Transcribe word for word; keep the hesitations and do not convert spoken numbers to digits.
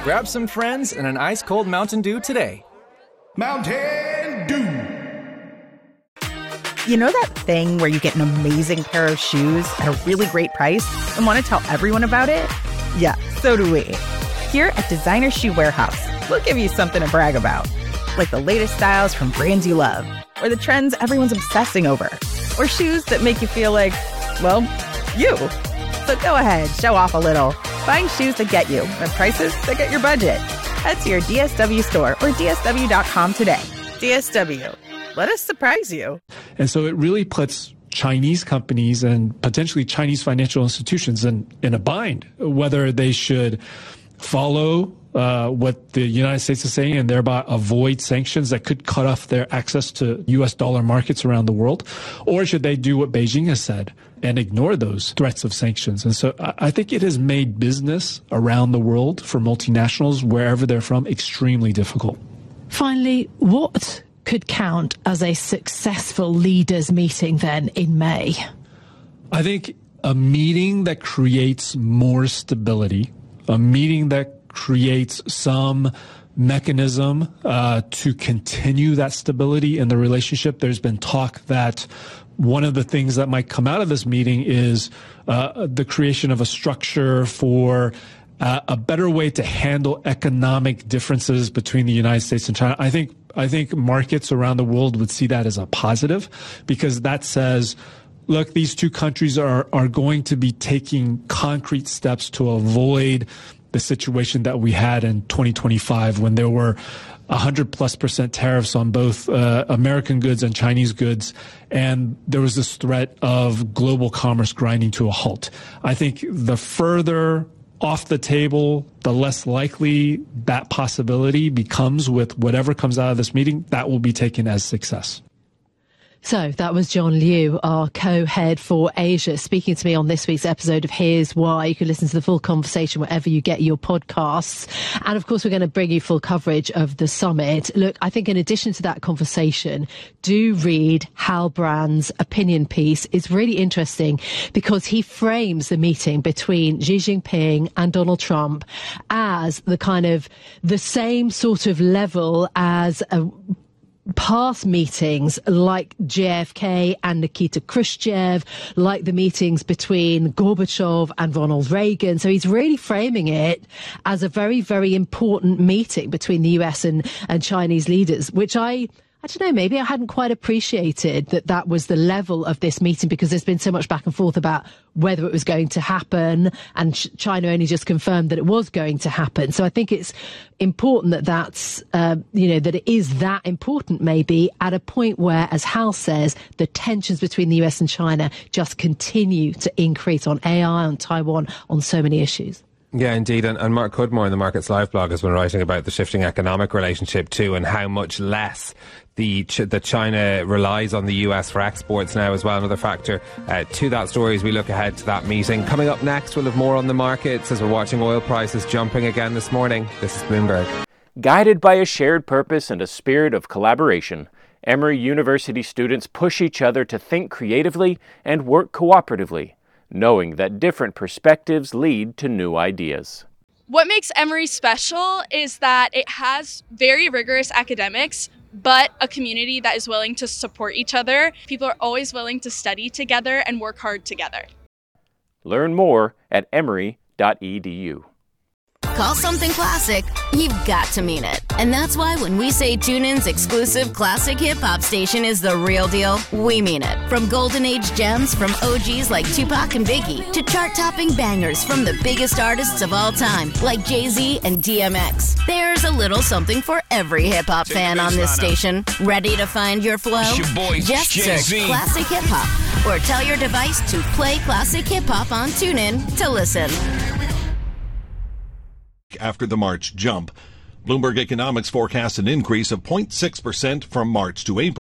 Grab some friends and an ice-cold Mountain Dew today. Mountain Dew. You know that thing where you get an amazing pair of shoes at a really great price and want to tell everyone about it? Yeah, so do we. Here at Designer Shoe Warehouse, we'll give you something to brag about. Like the latest styles from brands you love, or the trends everyone's obsessing over, or shoes that make you feel like, well, you. So go ahead, show off a little. Find shoes that get you at prices that get your budget. Head to your D S W store or D S W dot com today. D S W. Let us surprise you. And so it really puts Chinese companies and potentially Chinese financial institutions in, in a bind, whether they should follow uh, what the United States is saying and thereby avoid sanctions that could cut off their access to U S dollar markets around the world, or should they do what Beijing has said and ignore those threats of sanctions. And so I think it has made business around the world for multinationals, wherever they're from, extremely difficult. Finally, what could count as a successful leaders meeting then in May? I think a meeting that creates more stability, a meeting that creates some mechanism uh, to continue that stability in the relationship. There's been talk that one of the things that might come out of this meeting is uh, the creation of a structure for uh, a better way to handle economic differences between the United States and China. I think I think markets around the world would see that as a positive, because that says, look, these two countries are, are going to be taking concrete steps to avoid the situation that we had in twenty twenty-five when there were one hundred plus percent tariffs on both uh, American goods and Chinese goods, and there was this threat of global commerce grinding to a halt. I think the further off the table, the less likely that possibility becomes with whatever comes out of this meeting. That will be taken as success. So that was John Liu, our co-head for Asia, speaking to me on this week's episode of Here's Why. You can listen to the full conversation wherever you get your podcasts. And of course, we're going to bring you full coverage of the summit. Look, I think in addition to that conversation, do read Hal Brand's opinion piece. It's really interesting because he frames the meeting between Xi Jinping and Donald Trump as the kind of the same sort of level as a past meetings like J F K and Nikita Khrushchev, like the meetings between Gorbachev and Ronald Reagan. So he's really framing it as a very, very important meeting between the U S and, and Chinese leaders, which I... I don't know, maybe I hadn't quite appreciated that that was the level of this meeting, because there's been so much back and forth about whether it was going to happen, and ch- China only just confirmed that it was going to happen. So I think it's important that that's, uh, you know, that it is that important maybe at a point where, as Hal says, the tensions between the U S and China just continue to increase on A I, on Taiwan, on so many issues. Yeah, indeed. And, and Mark Cudmore in the Markets Live blog has been writing about the shifting economic relationship too, and how much less the that China relies on the U S for exports now as well. Another factor uh, to that story as we look ahead to that meeting. Coming up next, we'll have more on the markets as we're watching oil prices jumping again this morning. This is Bloomberg. Guided by a shared purpose and a spirit of collaboration, Emory University students push each other to think creatively and work cooperatively, knowing that different perspectives lead to new ideas. What makes Emory special is that it has very rigorous academics, but a community that is willing to support each other. People are always willing to study together and work hard together. Learn more at emory dot e d u. Call something classic, you've got to mean it. And that's why when we say TuneIn's exclusive classic hip-hop station is the real deal, we mean it. From golden age gems from O Gs like Tupac and Biggie, to chart-topping bangers from the biggest artists of all time, like Jay-Z and D M X. There's a little something for every hip-hop fan on this station. Ready to find your flow? Your boy, Just search Jay-Z. Classic Hip-Hop, or tell your device to play Classic Hip-Hop on TuneIn to listen. After the March jump, Bloomberg Economics forecasts an increase of zero point six percent from March to April.